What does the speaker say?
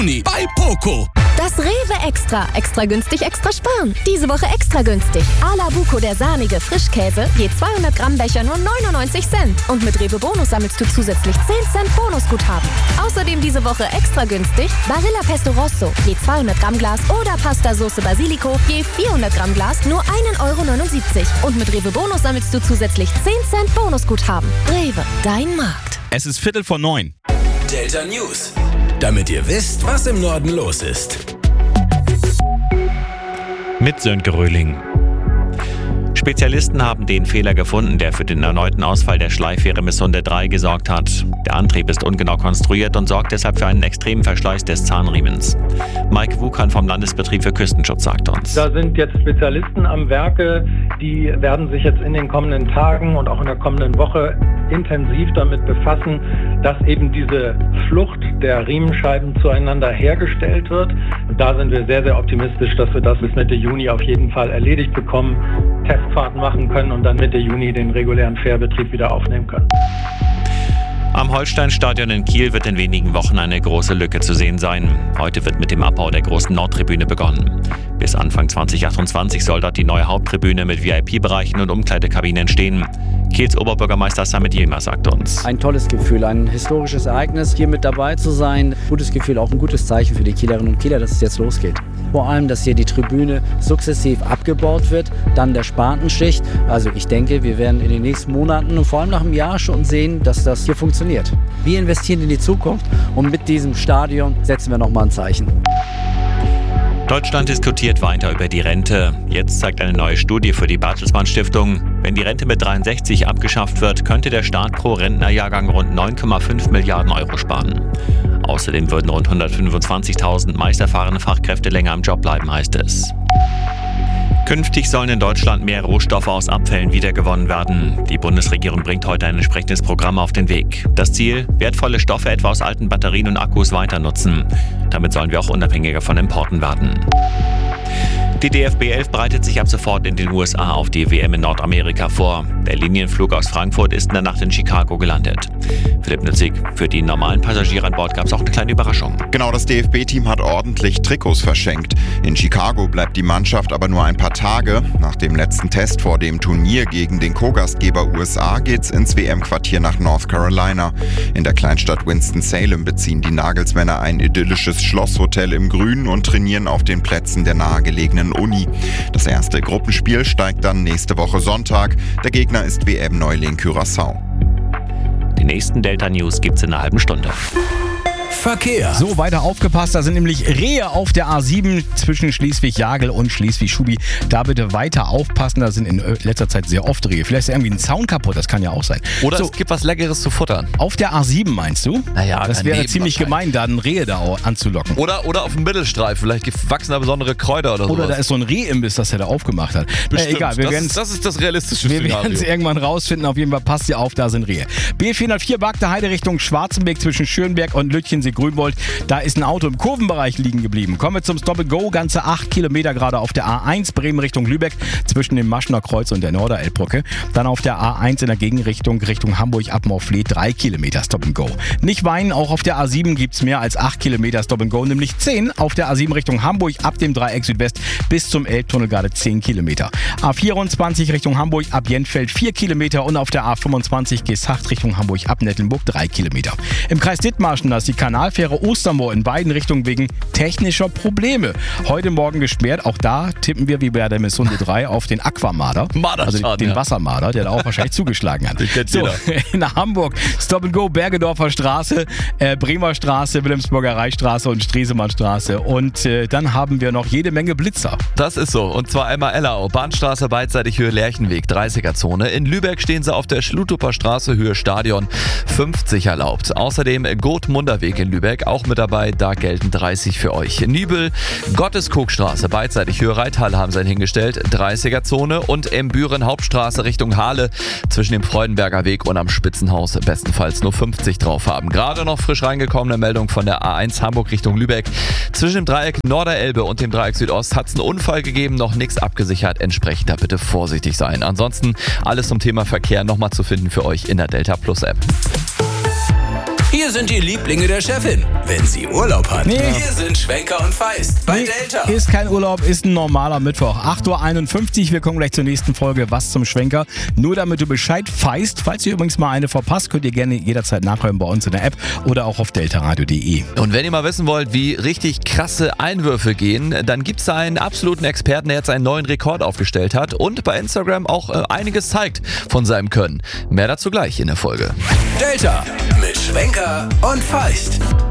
bei Poco. Das Rewe Extra. Extra günstig, extra sparen. Diese Woche extra günstig. A la Buco, der sahnige Frischkäse, je 200 Gramm Becher nur 99 Cent. Und mit Rewe Bonus sammelst du zusätzlich 10 Cent Bonusguthaben. Außerdem diese Woche extra günstig Barilla Pesto Rosso, je 200 Gramm Glas oder Pasta Sauce Basilico, je 400 Gramm Glas nur 1,79 €. Und mit Rewe Bonus sammelst du zusätzlich 10 Cent Bonusguthaben. Rewe, dein Markt. Es ist 8:45. Delta News. Damit ihr wisst, was im Norden los ist. Mit Sönke Röhling. Spezialisten haben den Fehler gefunden, der für den erneuten Ausfall der Schleifähre Missunde 3 gesorgt hat. Der Antrieb ist ungenau konstruiert und sorgt deshalb für einen extremen Verschleiß des Zahnriemens. Mike Wukan vom Landesbetrieb für Küstenschutz sagt uns. Da sind jetzt Spezialisten am Werke, die werden sich jetzt in den kommenden Tagen und auch in der kommenden Woche intensiv damit befassen, dass eben diese Flucht der Riemenscheiben zueinander hergestellt wird. Und da sind wir sehr, sehr optimistisch, dass wir das bis Mitte Juni auf jeden Fall erledigt bekommen, Testfahrten machen können und dann Mitte Juni den regulären Fährbetrieb wieder aufnehmen können. Am Holsteinstadion in Kiel wird in wenigen Wochen eine große Lücke zu sehen sein. Heute wird mit dem Abbau der großen Nordtribüne begonnen. Bis Anfang 2028 soll dort die neue Haupttribüne mit VIP-Bereichen und Umkleidekabinen entstehen. Kiels Oberbürgermeister Samit Yilmaz sagt uns. Ein tolles Gefühl, ein historisches Ereignis, hier mit dabei zu sein. Gutes Gefühl, auch ein gutes Zeichen für die Kielerinnen und Kieler, dass es jetzt losgeht. Vor allem, dass hier die Tribüne sukzessiv abgebaut wird, dann der Spantenschicht. Also ich denke, wir werden in den nächsten Monaten und vor allem nach einem Jahr schon sehen, dass das hier funktioniert. Wir investieren in die Zukunft und mit diesem Stadion setzen wir nochmal ein Zeichen. Deutschland diskutiert weiter über die Rente. Jetzt zeigt eine neue Studie für die Bertelsmann Stiftung: Wenn die Rente mit 63 abgeschafft wird, könnte der Staat pro Rentnerjahrgang rund 9,5 Milliarden € sparen. Außerdem würden rund 125.000 meist erfahrene Fachkräfte länger im Job bleiben, heißt es. Künftig sollen in Deutschland mehr Rohstoffe aus Abfällen wiedergewonnen werden. Die Bundesregierung bringt heute ein entsprechendes Programm auf den Weg. Das Ziel: wertvolle Stoffe etwa aus alten Batterien und Akkus weiter nutzen. Damit sollen wir auch unabhängiger von Importen werden. Die DFB 11 bereitet sich ab sofort in den USA auf die WM in Nordamerika vor. Der Linienflug aus Frankfurt ist in der Nacht in Chicago gelandet. Philipp Nützig: Für die normalen Passagiere an Bord gab es auch eine kleine Überraschung. Genau, das DFB-Team hat ordentlich Trikots verschenkt. In Chicago bleibt die Mannschaft aber nur ein paar Tage. Nach dem letzten Test vor dem Turnier gegen den Co-Gastgeber USA geht's ins WM-Quartier nach North Carolina. In der Kleinstadt Winston-Salem beziehen die Nagelsmänner ein idyllisches Schlosshotel im Grünen und trainieren auf den Plätzen der nahegelegenen Uni. Das erste Gruppenspiel steigt dann nächste Woche Sonntag. Der Gegner ist WM-Neuling Curaçao. Die nächsten Delta News gibt's in einer halben Stunde. Verkehr. So, weiter aufgepasst, da sind nämlich Rehe auf der A7 zwischen Schleswig-Jagel und Schleswig-Schubi. Da bitte weiter aufpassen, da sind in letzter Zeit sehr oft Rehe. Vielleicht ist irgendwie ein Zaun kaputt, das kann ja auch sein. Oder es gibt was Leckeres zu futtern. Auf der A7 meinst du? Naja, das wäre ziemlich gemein, da ein Rehe da anzulocken. Oder auf dem Mittelstreifen, vielleicht wachsen da besondere Kräuter oder so. Oder da ist so ein Rehimbiss, das er da aufgemacht hat. Bestimmt. Egal, das ist das realistische Szenario. Wir werden es irgendwann rausfinden, auf jeden Fall passt ihr auf, da sind Rehe. B404 Bagde Heide Richtung Schwarzenberg zwischen Schönberg und Lütchensee-Grünwold. Da ist ein Auto im Kurvenbereich liegen geblieben. Kommen wir zum Stop-and-Go, ganze 8 Kilometer gerade auf der A1 Bremen Richtung Lübeck zwischen dem Maschner Kreuz und der Norderelbbrücke. Dann auf der A1 in der Gegenrichtung Richtung Hamburg ab Morfleet 3 Kilometer Stop-and-Go. Nicht weinen, auch auf der A7 gibt es mehr als 8 Kilometer Stop-and-Go, nämlich 10 auf der A7 Richtung Hamburg ab dem Dreieck Südwest bis zum Elbtunnel gerade 10 Kilometer. A24 Richtung Hamburg ab Jentfeld 4 Kilometer und auf der A25 Gesacht Richtung Hamburg ab Nettelnburg 3 Kilometer. Im Kreis Dithmarschen, da ist die Kanalfähre Ostermoor in beiden Richtungen wegen technischer Probleme. Heute Morgen gesperrt. Auch da tippen wir wie bei der Missunde 3 auf den Aquamarder. Also den Wassermarder, der da auch wahrscheinlich zugeschlagen hat. So, in Hamburg Stop-and-Go Bergedorfer Straße, Bremer Straße, Wilhelmsburger Reichstraße und Stresemannstraße. Und dann haben wir noch jede Menge Blitzer. Das ist so. Und zwar einmal Ellau, Bahnstraße beidseitig Höhe Lerchenweg, 30er-Zone. In Lübeck stehen sie auf der Schlutuper Straße Höhe Stadion, 50 erlaubt. Außerdem Gotmunderweg in Lübeck, auch mit dabei, da gelten 30 für euch. Nübel, Gotteskogstraße, beidseitig Höhe Reithalle haben sie einen hingestellt, 30er-Zone. Und im Büren Hauptstraße Richtung Halle zwischen dem Freudenberger Weg und am Spitzenhaus bestenfalls nur 50 drauf haben. Gerade noch frisch reingekommene Meldung von der A1 Hamburg Richtung Lübeck. Zwischen dem Dreieck Norderelbe und dem Dreieck Südost hat es einen Unfall gegeben, noch nichts abgesichert. Entsprechend da bitte vorsichtig sein. Ansonsten alles zum Thema Verkehr nochmal zu finden für euch in der Delta Plus App. Hier sind die Lieblinge der Chefin, wenn sie Urlaub hat. Nee. Hier sind Schwenker und Feist bei Delta. Ist kein Urlaub, ist ein normaler Mittwoch. 8:51 Uhr, wir kommen gleich zur nächsten Folge Was zum Schwenker. Nur damit du Bescheid weißt, falls ihr übrigens mal eine verpasst, könnt ihr gerne jederzeit nachhören bei uns in der App oder auch auf deltaradio.de. Und wenn ihr mal wissen wollt, wie richtig krasse Einwürfe gehen, dann gibt es da einen absoluten Experten, der jetzt einen neuen Rekord aufgestellt hat und bei Instagram auch einiges zeigt von seinem Können. Mehr dazu gleich in der Folge. Delta mit Schwenker und Feist.